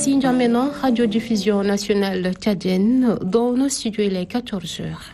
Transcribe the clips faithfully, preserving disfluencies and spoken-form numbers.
Ici N'Djamena, radiodiffusion nationale tchadienne, dans nos studios il est quatorze heures.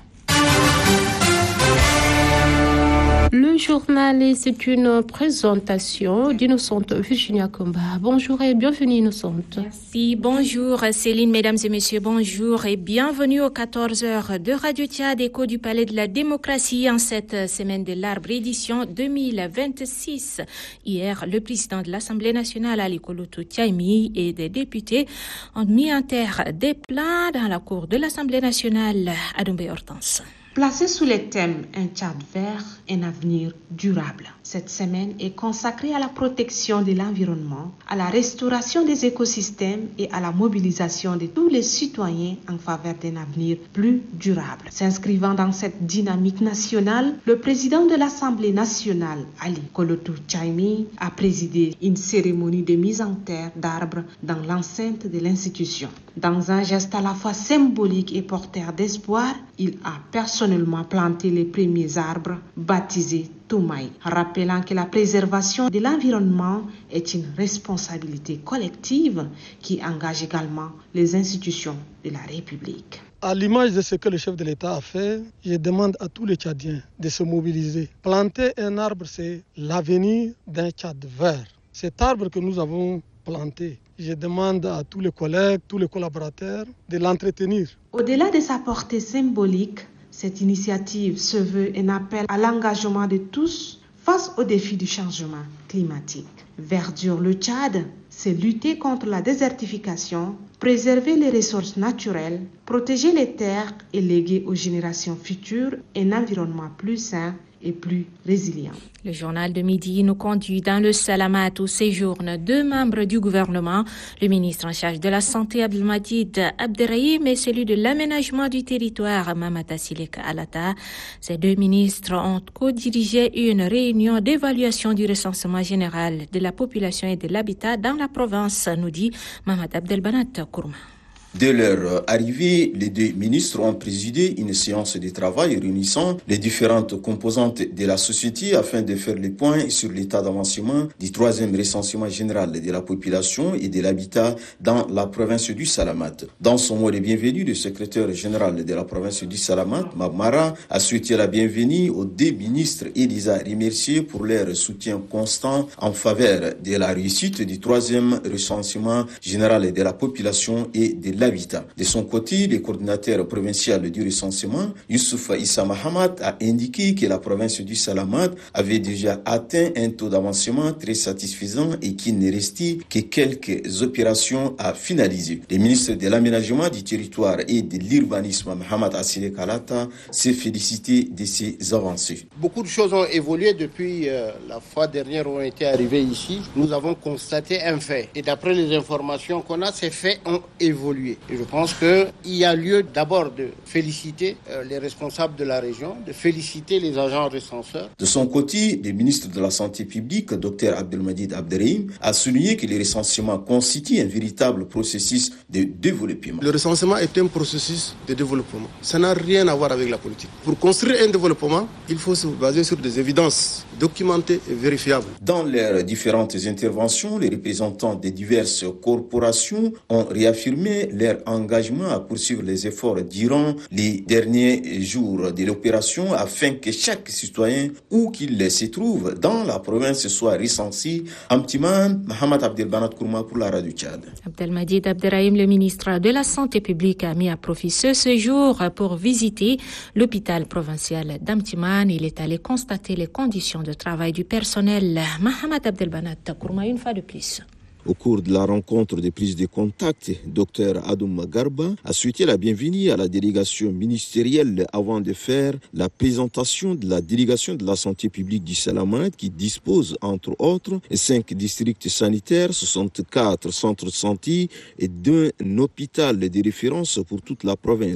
Le journal est une présentation d'Innocente Virginia Komba. Bonjour et bienvenue Innocente. Merci, bonjour Céline, mesdames et messieurs, bonjour et bienvenue aux quatorze heures de Radio Tchad, écho du Palais de la Démocratie en cette semaine de l'Arbre, édition deux mille vingt-six. Hier, le président de l'Assemblée nationale, Ali Koloto Tchaimi, et des députés ont mis en terre des plans dans la cour de l'Assemblée nationale à Dombé-Hortense. Placé sous le thème « Un Tchad vert, un avenir durable », cette semaine est consacrée à la protection de l'environnement, à la restauration des écosystèmes et à la mobilisation de tous les citoyens en faveur d'un avenir plus durable. S'inscrivant dans cette dynamique nationale, le président de l'Assemblée nationale, Ali Koloto Tchaimi, a présidé une cérémonie de mise en terre d'arbres dans l'enceinte de l'institution. Dans un geste à la fois symbolique et porteur d'espoir, il a personnellement planté les premiers arbres baptisés Toumaï, rappelant que la préservation de l'environnement est une responsabilité collective qui engage également les institutions de la République. À l'image de ce que le chef de l'État a fait, je demande à tous les Tchadiens de se mobiliser. Planter un arbre, c'est l'avenir d'un Tchad vert. Cet arbre que nous avons planté, je demande à tous les collègues, tous les collaborateurs de l'entretenir. Au-delà de sa portée symbolique, cette initiative se veut un appel à l'engagement de tous face aux défis du changement climatique. Verdure le Tchad, c'est lutter contre la désertification, préserver les ressources naturelles, protéger les terres et léguer aux générations futures un environnement plus sain et plus résilient. Le journal de midi nous conduit dans le Salamat où séjournent deux membres du gouvernement, le ministre en charge de la Santé Abdelmadjid Abderrahim et celui de l'aménagement du territoire Mamata Sileka Alata. Ces deux ministres ont co-dirigé une réunion d'évaluation du recensement général de la population et de l'habitat dans la province, nous dit Mamata Abdelbanat Kourma. Dès leur arrivée, les deux ministres ont présidé une séance de travail réunissant les différentes composantes de la société afin de faire le point sur l'état d'avancement du troisième recensement général de la population et de l'habitat dans la province du Salamat. Dans son mot de bienvenue, le secrétaire général de la province du Salamat, Mabmara, a souhaité la bienvenue aux deux ministres et les a remerciés pour leur soutien constant en faveur de la réussite du troisième recensement général de la population et de l'habitat. De son côté, le coordinateur provincial du recensement, Youssouf Issa Mahamat, a indiqué que la province du Salamat avait déjà atteint un taux d'avancement très satisfaisant et qu'il ne restait que quelques opérations à finaliser. Le ministre de l'aménagement du territoire et de l'urbanisme, Mohamed Assile Kalata, s'est félicité de ces avancées. Beaucoup de choses ont évolué depuis euh, la fois dernière où on était arrivés ici. Nous avons constaté un fait. Et d'après les informations qu'on a, ces faits ont évolué. Et je pense qu'il y a lieu d'abord de féliciter euh, les responsables de la région, de féliciter les agents recenseurs. De son côté, le ministre de la Santé publique, Dr Abdelmadjid Abderrahim, a souligné que le recensement constitue un véritable processus de développement. Le recensement est un processus de développement. Ça n'a rien à voir avec la politique. Pour construire un développement, il faut se baser sur des évidences documentées et vérifiables. Dans leurs différentes interventions, les représentants des diverses corporations ont réaffirmé leur engagement à poursuivre les efforts durant les derniers jours de l'opération afin que chaque citoyen, où qu'il se trouve dans la province, soit recensé. Amtiman, Mohamed Abdelbanat Kourma pour la Radio Tchad. Abdelmadjid Abderrahim, le ministre de la Santé publique, a mis à profit ce séjour pour visiter l'hôpital provincial d'Amtiman. Il est allé constater les conditions de travail du personnel. Mohamed Abdelbanat Kourma, une fois de plus. Au cours de la rencontre de prise de contact, Dr Adoum Garba a souhaité la bienvenue à la délégation ministérielle avant de faire la présentation de la délégation de la santé publique du Salamat qui dispose, entre autres, cinq districts sanitaires, soixante-quatre centres de santé et d'un hôpital de référence pour toute la province.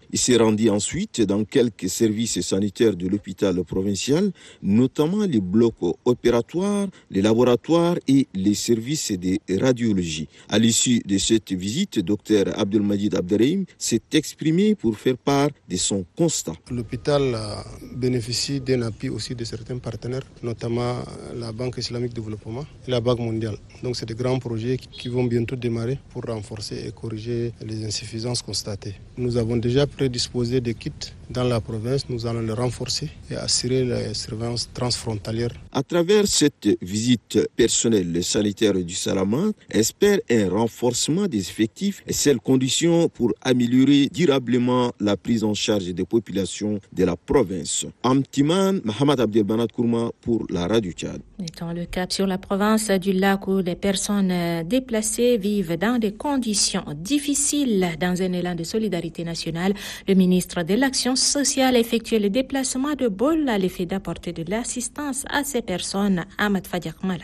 Il s'est rendu ensuite dans quelques services sanitaires de l'hôpital provincial, notamment les blocs opératoires, les laboratoires et les services de radiologie. À l'issue de cette visite, Dr Abdelmadjid Abderrahim s'est exprimé pour faire part de son constat. L'hôpital bénéficie d'un appui aussi de certains partenaires, notamment la Banque islamique de développement et la Banque mondiale. Donc c'est des grands projets qui vont bientôt démarrer pour renforcer et corriger les insuffisances constatées. Nous avons déjà prédisposé des kits dans la province, nous allons les renforcer et assurer la surveillance transfrontalière. À travers cette visite personnelle, le sanitaire du Salamat espère un renforcement des effectifs et c'est la condition pour améliorer durablement la prise en charge des populations de la province. Amtiman, Mohamed Abdelbanat Kourma pour la Radio Tchad. Mettons le cap sur la province du Lac où les personnes déplacées vivent dans des conditions difficiles. Dans un élan de solidarité nationale, le ministre de l'Action sociale a effectué le déplacement de Bol à l'effet d'apporter de l'assistance à ces personnes. Ahmad Fadiakmala.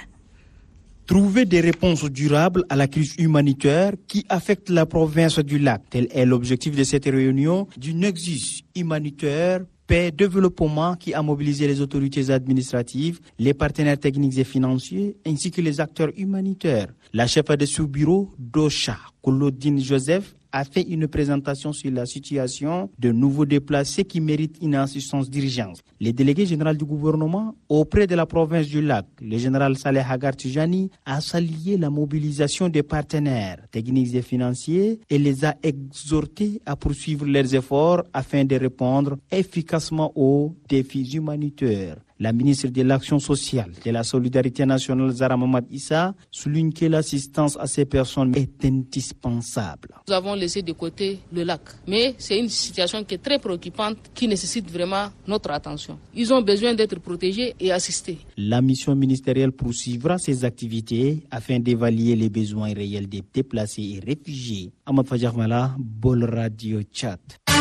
Trouver des réponses durables à la crise humanitaire qui affecte la province du Lac. Tel est l'objectif de cette réunion du Nexus humanitaire paix, développement qui a mobilisé les autorités administratives, les partenaires techniques et financiers, ainsi que les acteurs humanitaires. La chef de sous-bureau d'Ocha, Claudine Joseph, a fait une présentation sur la situation de nouveaux déplacés qui méritent une assistance d'urgence. Le délégué général du gouvernement auprès de la province du Lac, le général Saleh Hagar Tijani, a salué la mobilisation des partenaires techniques et financiers et les a exhortés à poursuivre leurs efforts afin de répondre efficacement aux défis humanitaires. La ministre de l'Action sociale, de la solidarité nationale, Zahra Mamad Issa, souligne que l'assistance à ces personnes est indispensable. Nous avons laissé de côté le lac, mais c'est une situation qui est très préoccupante, qui nécessite vraiment notre attention. Ils ont besoin d'être protégés et assistés. La mission ministérielle poursuivra ses activités afin d'évaluer les besoins réels des déplacés et réfugiés. Ahmad Fadjarmala, Bol Radio Tchad.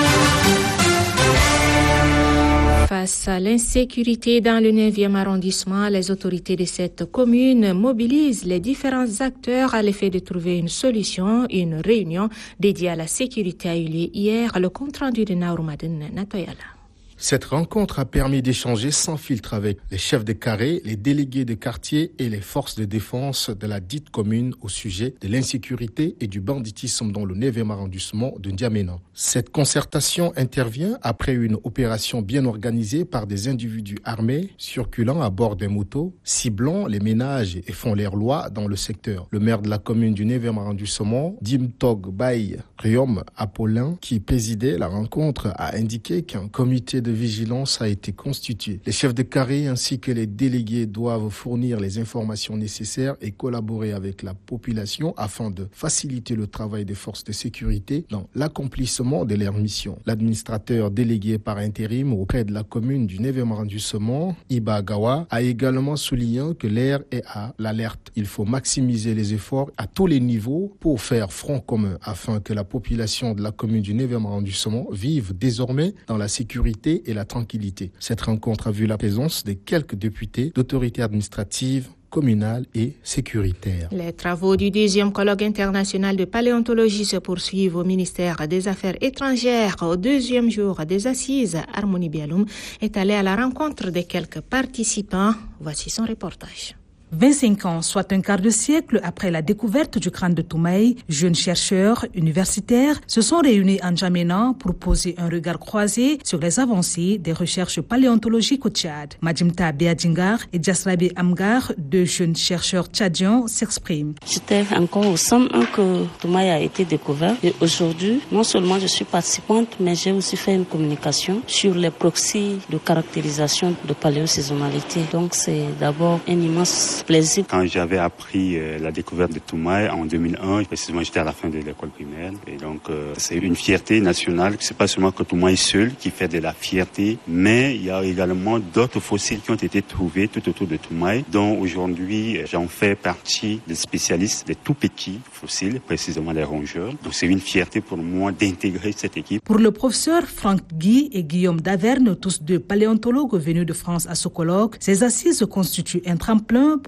Face à l'insécurité dans le neuvième arrondissement, les autorités de cette commune mobilisent les différents acteurs à l'effet de trouver une solution. Une réunion dédiée à la sécurité a eu lieu hier. Le compte-rendu de Naourmadine Natoyala. Cette rencontre a permis d'échanger sans filtre avec les chefs de carré, les délégués de quartier et les forces de défense de la dite commune au sujet de l'insécurité et du banditisme dans le neuvième arrondissement de N'Djamena. Cette concertation intervient après une opération bien organisée par des individus armés circulant à bord des motos, ciblant les ménages et font leur loi dans le secteur. Le maire de la commune du neuvième arrondissement, Dimtog Baye Riom Apollin, qui présidait la rencontre, a indiqué qu'un comité de vigilance a été constitué. Les chefs de carré ainsi que les délégués doivent fournir les informations nécessaires et collaborer avec la population afin de faciliter le travail des forces de sécurité dans l'accomplissement de leur mission. L'administrateur délégué par intérim auprès de la commune du neuvième arrondissement, Iba Gawa, a également souligné que l'air est à l'alerte. Il faut maximiser les efforts à tous les niveaux pour faire front commun afin que la population de la commune du neuvième arrondissement vive désormais dans la sécurité et la tranquillité. Cette rencontre a vu la présence de quelques députés d'autorités administratives, communales et sécuritaires. Les travaux du deuxième colloque international de paléontologie se poursuivent au ministère des Affaires étrangères. Au deuxième jour des assises, Harmonie Bialoum est allée à la rencontre de quelques participants. Voici son reportage. vingt-cinq ans, soit un quart de siècle après la découverte du crâne de Toumaï, jeunes chercheurs universitaires se sont réunis en N'Djamena pour poser un regard croisé sur les avancées des recherches paléontologiques au Tchad. Majimta Beadjingar et Djasrabi Amgar, deux jeunes chercheurs tchadiens, s'expriment. J'étais encore au cent un que Toumaï a été découvert et aujourd'hui, non seulement je suis participante, mais j'ai aussi fait une communication sur les proxys de caractérisation de paléosaisonnalité. Donc c'est d'abord un immense plaisir. Quand j'avais appris euh, la découverte de Toumaï en deux mille un, précisément j'étais à la fin de l'école primaire et donc euh, c'est une fierté nationale. C'est pas seulement que Toumaï seul qui fait de la fierté, mais il y a également d'autres fossiles qui ont été trouvés tout autour de Toumaï, dont aujourd'hui j'en fais partie des spécialistes des tout petits fossiles, précisément les rongeurs. Donc c'est une fierté pour moi d'intégrer cette équipe. Pour le professeur Franck Guy et Guillaume Daverne, tous deux paléontologues venus de France à ce colloque, ces assises constituent un tremplin pour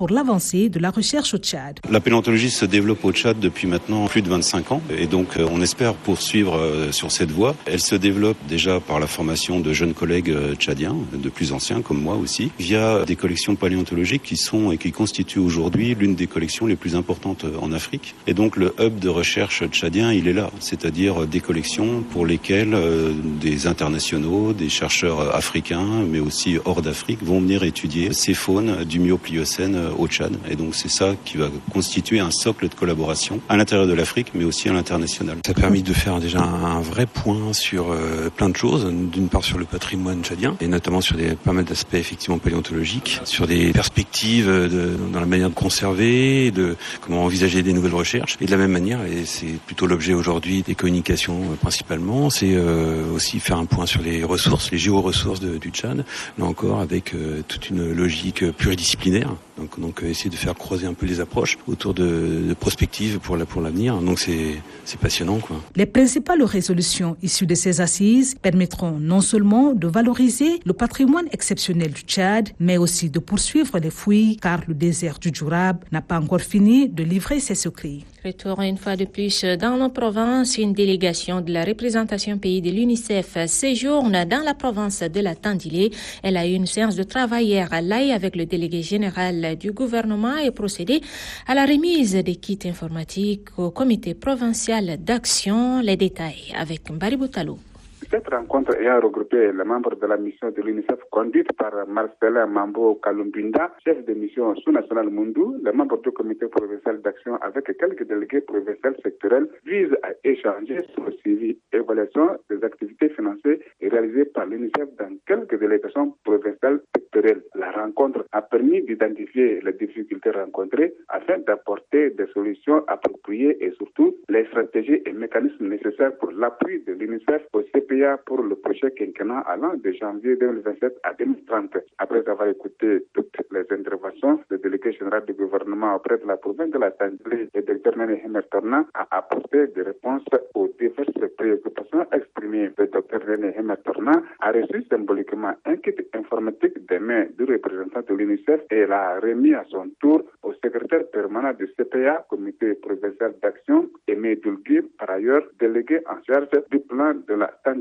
pour l'avancée de la recherche au Tchad. La paléontologie se développe au Tchad depuis maintenant plus de vingt-cinq ans et donc on espère poursuivre sur cette voie. Elle se développe déjà par la formation de jeunes collègues tchadiens, de plus anciens comme moi aussi, via des collections paléontologiques qui sont et qui constituent aujourd'hui l'une des collections les plus importantes en Afrique. Et donc le hub de recherche tchadien, il est là, c'est-à-dire des collections pour lesquelles euh, des internationaux, des chercheurs africains, mais aussi hors d'Afrique, vont venir étudier ces faunes du Mio-Pliocène au Tchad. Et donc c'est ça qui va constituer un socle de collaboration à l'intérieur de l'Afrique, mais aussi à l'international. Ça a permis de faire déjà un vrai point sur euh, plein de choses, d'une part sur le patrimoine tchadien, et notamment sur des, pas mal d'aspects effectivement paléontologiques, sur des perspectives de, dans la manière de conserver, de comment envisager des nouvelles recherches. Et de la même manière, et c'est plutôt l'objet aujourd'hui des communications euh, principalement, c'est euh, aussi faire un point sur les ressources, les géoressources de, du Tchad, là encore avec euh, toute une logique pluridisciplinaire. Donc, donc euh, essayer de faire croiser un peu les approches autour de, de prospectives pour, la, pour l'avenir. Donc c'est, c'est passionnant, quoi. Les principales résolutions issues de ces assises permettront non seulement de valoriser le patrimoine exceptionnel du Tchad, mais aussi de poursuivre les fouilles, car le désert du Djourab n'a pas encore fini de livrer ses secrets. Retour une fois de plus dans nos provinces. Une délégation de la représentation pays de l'UNICEF séjourne dans la province de la Tandilé. Elle a eu une séance de travail hier à Laye avec le délégué général du gouvernement et procédé à la remise des kits informatiques au comité provincial d'action. Les détails avec Mbari Boutalo. Cette rencontre ayant regroupé les membres de la mission de l'UNICEF conduite par Marcelin Mambo Kalumbinda, chef de mission sous-nationale Mundou, les membres du comité provincial d'action avec quelques délégués provinciaux sectoriels vise à échanger sur le suivi et évaluation des activités financées et réalisées par l'UNICEF dans quelques délégations provinciales sectorielles. La rencontre a permis d'identifier les difficultés rencontrées afin d'apporter des solutions appropriées et surtout les stratégies et mécanismes nécessaires pour l'appui de l'UNICEF au C P A pour le projet quinquennat allant de janvier deux mille vingt-sept à deux mille trente. Après avoir écouté toutes les interventions, le délégué général du gouvernement auprès de la province de la Tandilé, le docteur Nene Hemertorna, a apporté des réponses aux diverses préoccupations exprimées. Le docteur Nene Hemertorna a reçu symboliquement un kit informatique des mains du représentant de l'UNICEF et l'a remis à son tour au secrétaire permanent du C P A, comité provincial d'action, Aimé Doulguir, par ailleurs délégué en charge du plan de la Tandilé.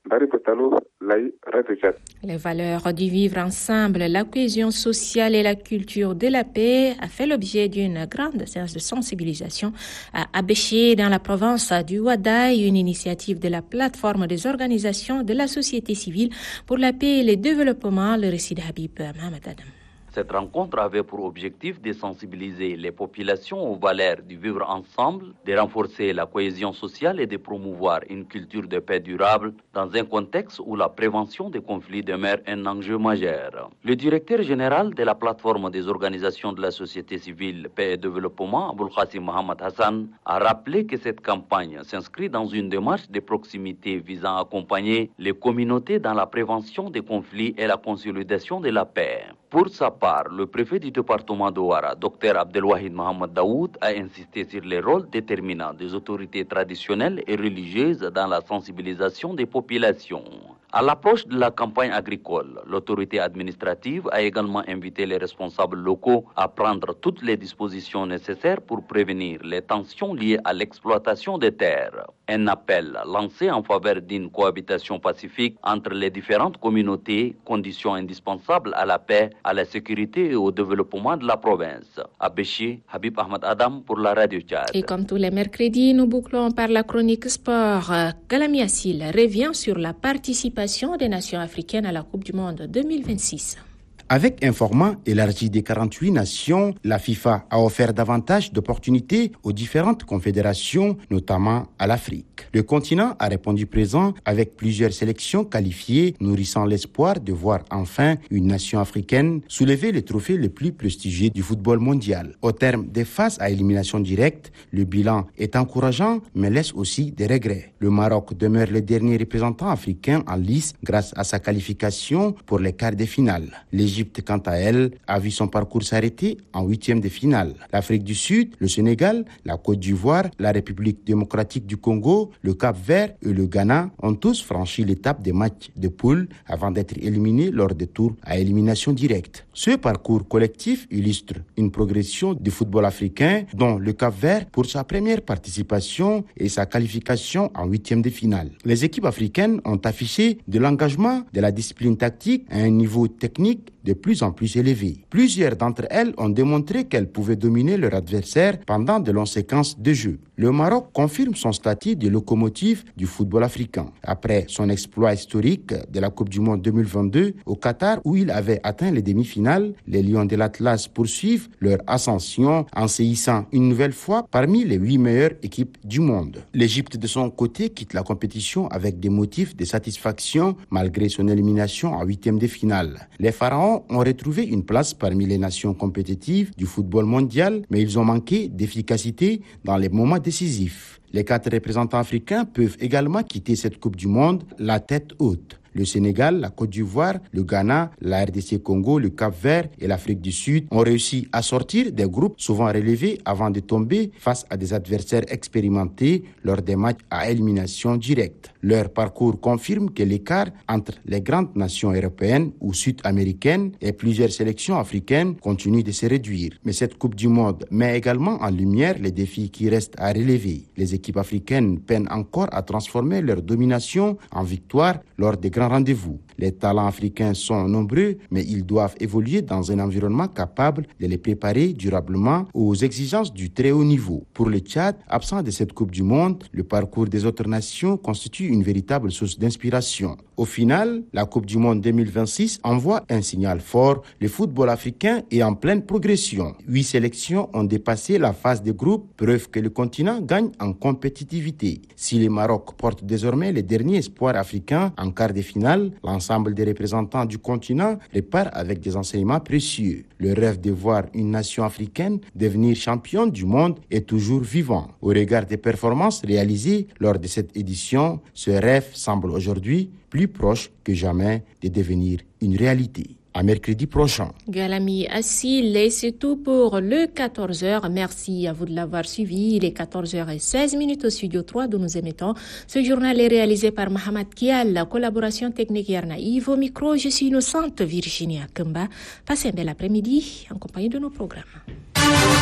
Les valeurs du vivre ensemble, la cohésion sociale et la culture de la paix a fait l'objet d'une grande séance de sensibilisation à Abéché dans la province du Ouadaï, une initiative de la plateforme des organisations de la société civile pour la paix et le développement. Le récit de Habib Mohamed Adam. Cette rencontre avait pour objectif de sensibiliser les populations aux valeurs du vivre ensemble, de renforcer la cohésion sociale et de promouvoir une culture de paix durable dans un contexte où la prévention des conflits demeure un enjeu majeur. Le directeur général de la plateforme des organisations de la société civile Paix et Développement, Aboul Khassim Mohamed Hassan, a rappelé que cette campagne s'inscrit dans une démarche de proximité visant à accompagner les communautés dans la prévention des conflits et la consolidation de la paix. Pour sa part, le préfet du département de Ouara, Dr Abdelwahid Mohamed Daoud, a insisté sur les rôles déterminants des autorités traditionnelles et religieuses dans la sensibilisation des populations. À l'approche de la campagne agricole, l'autorité administrative a également invité les responsables locaux à prendre toutes les dispositions nécessaires pour prévenir les tensions liées à l'exploitation des terres. Un appel lancé en faveur d'une cohabitation pacifique entre les différentes communautés, condition indispensable à la paix, à la sécurité et au développement de la province. À Béchi, Habib Ahmed Adam pour la Radio Tchad. Et comme tous les mercredis, nous bouclons par la chronique sport. Galami Assil revient sur la participation des nations africaines à la Coupe du Monde deux mille vingt-six. Avec un format élargi des quarante-huit nations, la FIFA a offert davantage d'opportunités aux différentes confédérations, notamment à l'Afrique. Le continent a répondu présent avec plusieurs sélections qualifiées, nourrissant l'espoir de voir enfin une nation africaine soulever le trophée le plus prestigieux du football mondial. Au terme des phases à élimination directe, le bilan est encourageant, mais laisse aussi des regrets. Le Maroc demeure le dernier représentant africain en lice grâce à sa qualification pour les quarts de finale. L'Égypte L'Égypte, quant à elle, a vu son parcours s'arrêter en huitième de finale. L'Afrique du Sud, le Sénégal, la Côte d'Ivoire, la République démocratique du Congo, le Cap-Vert et le Ghana ont tous franchi l'étape des matchs de poule avant d'être éliminés lors des tours à élimination directe. Ce parcours collectif illustre une progression du football africain dont le Cap-Vert pour sa première participation et sa qualification en huitième de finale. Les équipes africaines ont affiché de l'engagement, de la discipline tactique à un niveau technique de plus en plus élevé. Plusieurs d'entre elles ont démontré qu'elles pouvaient dominer leur adversaire pendant de longues séquences de jeu. Le Maroc confirme son statut de locomotive du football africain. Après son exploit historique de la Coupe du Monde deux mille vingt-deux au Qatar où il avait atteint les demi-finales, les Lions de l'Atlas poursuivent leur ascension en se hissant une nouvelle fois parmi les huit meilleures équipes du monde. L'Égypte de son côté quitte la compétition avec des motifs de satisfaction malgré son élimination en huitième de finale. Les Pharaons ont retrouvé une place parmi les nations compétitives du football mondial, mais ils ont manqué d'efficacité dans les moments décisifs. Les quatre représentants africains peuvent également quitter cette Coupe du Monde la tête haute. Le Sénégal, la Côte d'Ivoire, le Ghana, la R D C Congo, le Cap-Vert et l'Afrique du Sud ont réussi à sortir des groupes souvent relevés avant de tomber face à des adversaires expérimentés lors des matchs à élimination directe. Leur parcours confirme que l'écart entre les grandes nations européennes ou sud-américaines et plusieurs sélections africaines continue de se réduire. Mais cette Coupe du Monde met également en lumière les défis qui restent à relever. Les équipes africaines peinent encore à transformer leur domination en victoire lors des grands rendez-vous. Les talents africains sont nombreux, mais ils doivent évoluer dans un environnement capable de les préparer durablement aux exigences du très haut niveau. Pour le Tchad, absent de cette Coupe du Monde, le parcours des autres nations constitue une véritable source d'inspiration. Au final, la Coupe du Monde deux mille vingt-six envoie un signal fort. Le football africain est en pleine progression. Huit sélections ont dépassé la phase de groupe, preuve que le continent gagne en compétitivité. Si le Maroc porte désormais les derniers espoirs africains en quart de finale, l'ensemble des représentants du continent repart avec des enseignements précieux. Le rêve de voir une nation africaine devenir championne du monde est toujours vivant. Au regard des performances réalisées lors de cette édition, ce rêve semble aujourd'hui plus proche que jamais de devenir une réalité. À mercredi prochain. Galami Assil, et c'est tout pour le quatorze heures. Merci à vous de l'avoir suivi. Il est quatorze heures seize au studio trois d'où nous émettons. Ce journal est réalisé par Mohamed Kial, la collaboration technique Yarna Yves. Au micro, je suis innocente Virginia Kemba. Passez un bel après-midi en compagnie de nos programmes.